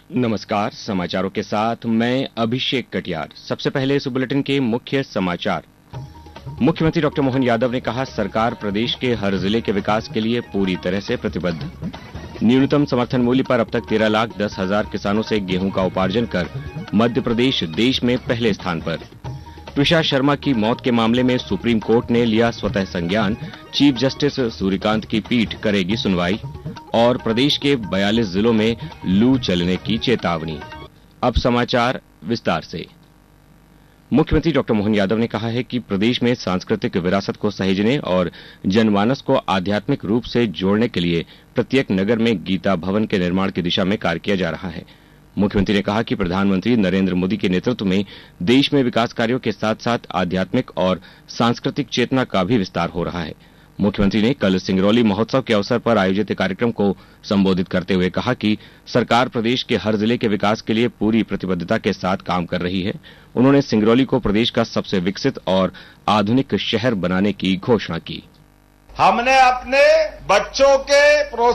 नमस्कार, समाचारों के साथ मैं अभिषेक कटियार। सबसे पहले इस बुलेटिन के मुख्य समाचार। मुख्यमंत्री डॉक्टर मोहन यादव ने कहा, सरकार प्रदेश के हर जिले के विकास के लिए पूरी तरह से प्रतिबद्ध। न्यूनतम समर्थन मूल्य पर अब तक 13,10,000 किसानों से गेहूं का उपार्जन कर मध्य प्रदेश देश में पहले स्थान पर। त्विषा शर्मा की मौत के मामले में सुप्रीम कोर्ट ने लिया स्वतः संज्ञान, चीफ जस्टिस सूर्यकांत की पीठ करेगी सुनवाई। और प्रदेश के 42 जिलों में लू चलने की चेतावनी। अब समाचार विस्तार से। मुख्यमंत्री डॉक्टर मोहन यादव ने कहा है कि प्रदेश में सांस्कृतिक विरासत को सहेजने और जनमानस को आध्यात्मिक रूप से जोड़ने के लिए प्रत्येक नगर में गीता भवन के निर्माण की दिशा में कार्य किया जा रहा है। मुख्यमंत्री ने कहा कि प्रधानमंत्री नरेंद्र मोदी के नेतृत्व में देश में विकास कार्यों के साथ साथ आध्यात्मिक और सांस्कृतिक चेतना का भी विस्तार हो रहा है। मुख्यमंत्री ने कल सिंगरौली महोत्सव के अवसर पर आयोजित कार्यक्रम को संबोधित करते हुए कहा कि सरकार प्रदेश के हर जिले के विकास के लिए पूरी प्रतिबद्धता के साथ काम कर रही है। उन्होंने सिंगरौली को प्रदेश का सबसे विकसित और आधुनिक शहर बनाने की घोषणा की। हमने अपने बच्चों के